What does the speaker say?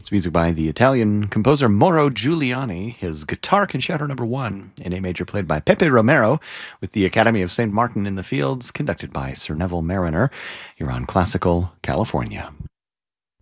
It's music by the Italian composer Mauro Giuliani. His Guitar Concerto Number 1 in A major played by Pepe Romero with the Academy of St. Martin in the Fields conducted by Sir Neville Mariner. You're on Classical California.